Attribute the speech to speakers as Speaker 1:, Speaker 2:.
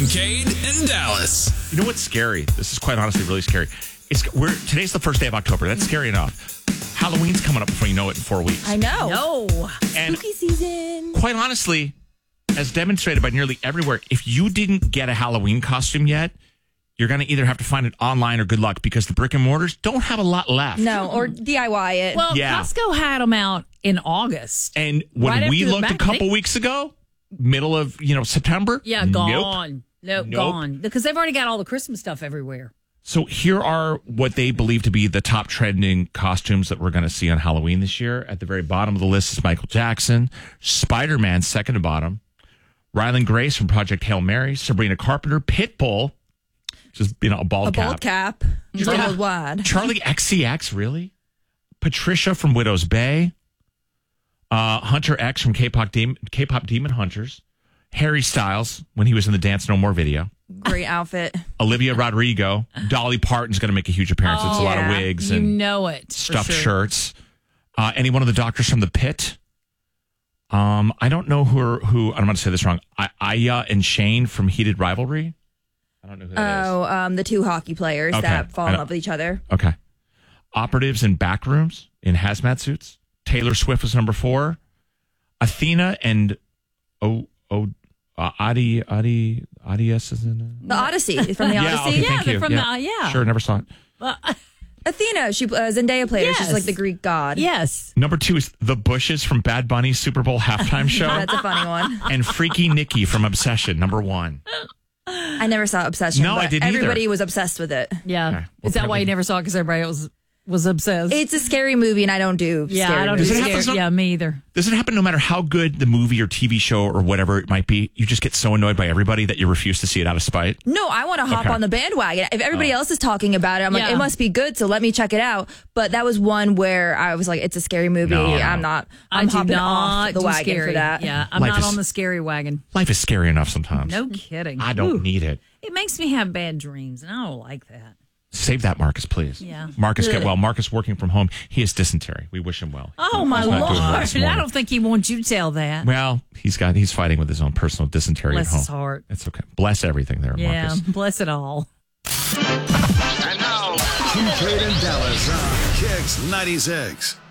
Speaker 1: Kincaid and Dallas.
Speaker 2: You know what's scary? This is quite honestly really scary. Today's the first day of October. That's scary enough. Halloween's coming up before you know it in 4 weeks.
Speaker 3: I know.
Speaker 4: No.
Speaker 2: And
Speaker 3: Spooky season.
Speaker 2: quite honestly, as demonstrated by nearly everywhere, if you didn't get a Halloween costume yet, you're going to either have to find it online or good luck because the brick and mortars don't have a lot left.
Speaker 3: No, or DIY it.
Speaker 4: Well,
Speaker 2: Yeah.
Speaker 4: Costco had them out in August.
Speaker 2: And when
Speaker 4: Right
Speaker 2: we
Speaker 4: after the
Speaker 2: looked a couple weeks ago, middle of September,
Speaker 4: Yeah, gone. Nope, gone. Because they've already got all the Christmas stuff everywhere.
Speaker 2: So here are what they believe to be the top trending costumes that we're going to see on Halloween this year. At the very bottom of the list is Michael Jackson, Spider-Man, second to bottom, Ryland Grace from Project Hail Mary, Sabrina Carpenter, Pitbull, just a bald cap.
Speaker 3: Bald cap.
Speaker 2: Yeah.
Speaker 3: Wide.
Speaker 2: Charlie XCX, really? Patricia from Widow's Bay, Hunter X from K-pop Demon Hunters, Harry Styles when he was in the Dance No More video.
Speaker 3: Great outfit.
Speaker 2: Olivia Rodrigo. Dolly Parton's going to make a huge appearance. It's a lot of wigs
Speaker 4: You
Speaker 2: and
Speaker 4: know it.
Speaker 2: stuffed shirts. Any one of the doctors from The Pit. I don't know who I'm going to say this wrong. Aya and Shane from Heated Rivalry. I don't know who that is.
Speaker 3: The two hockey players that fall in love with each other.
Speaker 2: Okay. Operatives in back rooms in hazmat suits. Taylor Swift was number 4. Athena and Adi is in it.
Speaker 3: The Odyssey from the
Speaker 2: Yeah,
Speaker 3: Odyssey.
Speaker 2: okay, thank
Speaker 4: they're
Speaker 2: you.
Speaker 4: from the
Speaker 2: Sure, never saw it.
Speaker 3: Athena, she Zendaya played her. She's
Speaker 4: Yes.
Speaker 3: like the Greek god.
Speaker 4: Yes.
Speaker 2: Number 2 is The Bushes from Bad Bunny's Super Bowl halftime show.
Speaker 3: That's a funny one.
Speaker 2: And Freaky Nikki from Obsession, number 1.
Speaker 3: I never saw Obsession.
Speaker 2: No,
Speaker 3: but
Speaker 2: I didn't either.
Speaker 3: everybody was obsessed with it.
Speaker 4: Yeah.
Speaker 2: Okay.
Speaker 4: Is that why you never saw it? Because everybody was obsessed?
Speaker 3: It's a scary movie, and I don't do scary
Speaker 4: I don't do
Speaker 3: movies.
Speaker 2: Does it happen
Speaker 4: scary. Yeah, me either.
Speaker 2: Does it happen no matter how good the movie or TV show or whatever it might be? You just get so annoyed by everybody that you refuse to see it out of spite?
Speaker 3: No, I want to hop
Speaker 2: Okay.
Speaker 3: on the bandwagon. If everybody else is talking about it, I'm like,
Speaker 4: Yeah.
Speaker 3: it must be good, so let me check it out. But that was one where I was like, it's a scary movie.
Speaker 2: No.
Speaker 3: I'm not.
Speaker 4: I
Speaker 3: I'm
Speaker 4: do
Speaker 3: hopping
Speaker 4: not
Speaker 3: off the
Speaker 4: do
Speaker 3: wagon
Speaker 4: scary.
Speaker 3: for that.
Speaker 4: Yeah, I'm
Speaker 2: Life
Speaker 4: not
Speaker 2: is-
Speaker 4: on the scary wagon.
Speaker 2: Life is scary enough sometimes.
Speaker 4: No kidding.
Speaker 2: I don't
Speaker 4: Ooh.
Speaker 2: need it.
Speaker 4: It makes me have bad dreams, and I don't like that.
Speaker 2: Save that, Marcus, please.
Speaker 4: Yeah.
Speaker 2: Marcus, get well. Marcus working from home. He has dysentery. We wish him well.
Speaker 4: Oh, my
Speaker 2: He's not doing well
Speaker 4: Lord.
Speaker 2: this
Speaker 4: I
Speaker 2: morning.
Speaker 4: don't think he wants you to tell that.
Speaker 2: Well, he's fighting with his own personal dysentery
Speaker 4: Bless
Speaker 2: at home.
Speaker 4: his heart.
Speaker 2: It's okay. Bless everything there,
Speaker 4: Yeah,
Speaker 2: Marcus.
Speaker 4: bless it all.
Speaker 1: And now,
Speaker 5: Kincaid and Dallas on Kicks 96.